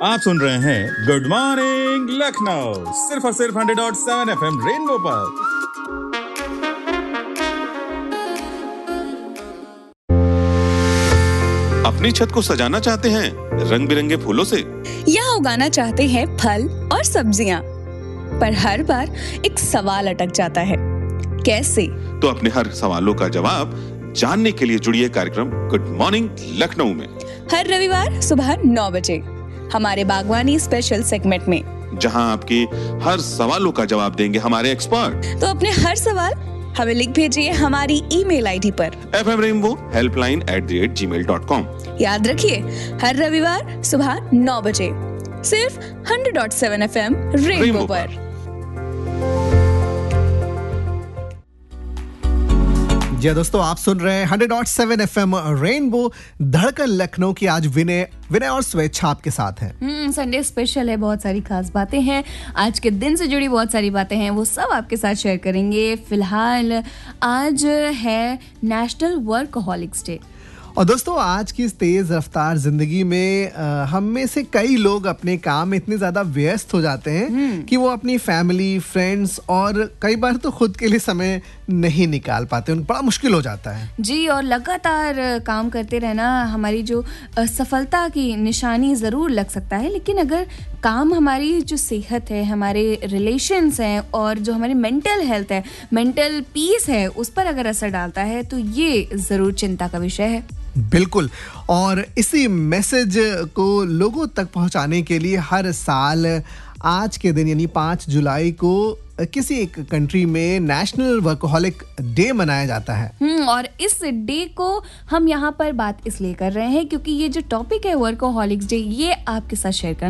आप सुन रहे हैं गुड मॉर्निंग लखनऊ सिर्फ और सिर्फ 100.7 FM रेनबो पर। अपनी छत को सजाना चाहते हैं रंग बिरंगे फूलों से, या उगाना चाहते हैं फल और सब्जियां, पर हर बार एक सवाल अटक जाता है, कैसे? तो अपने हर सवालों का जवाब जानने के लिए जुड़िए कार्यक्रम गुड मॉर्निंग लखनऊ में हर रविवार सुबह 9 बजे हमारे बागवानी स्पेशल सेगमेंट में, जहां आपके हर सवालों का जवाब देंगे हमारे एक्सपर्ट। तो अपने हर सवाल हमें लिख भेजिए हमारी ईमेल आईडी पर fmrainbowhelpline@gmail.com। याद रखिए, हर रविवार सुबह 9 बजे सिर्फ 100.7 FM रेनबो पर। जी दोस्तों, आप सुन रहे हैं 100.7 FM रेनबो धड़कन लखनऊ की। आज विनय और स्वेच्छा आपके साथ हैं। संडे स्पेशल है, बहुत सारी खास बातें हैं, आज के दिन से जुड़ी बहुत सारी बातें हैं, वो सब आपके साथ शेयर करेंगे। फिलहाल आज है नेशनल वर्कहॉलिक्स डे। और दोस्तों, आज की इस तेज रफ्तार जिंदगी में हम में से कई लोग अपने काम में इतने ज्यादा व्यस्त हो जाते हैं कि वो अपनी फैमिली, फ्रेंड्स और कई बार तो खुद के लिए समय नहीं निकाल पाते। उनको बड़ा मुश्किल हो जाता है जी। और लगातार काम करते रहना हमारी जो सफलता की निशानी ज़रूर लग सकता है, लेकिन अगर काम हमारी जो सेहत है, हमारे रिलेशंस हैं और जो हमारी मेंटल हेल्थ है, मेंटल पीस है, उस पर अगर असर डालता है तो ये ज़रूर चिंता का विषय है। बिल्कुल। और इसी मैसेज को लोगों तक पहुंचाने के लिए हर साल आज के दिन यानी 5 जुलाई को किसी एक कंट्री में नेशनल वर्कहॉलिक डे मनाया जाता है। और इस डे को हम यहाँ पर बात इसलिए कर रहे हैं क्योंकि ये जो टॉपिक है वर्कहॉलिक्स डे, ये आपके साथ शेयर करना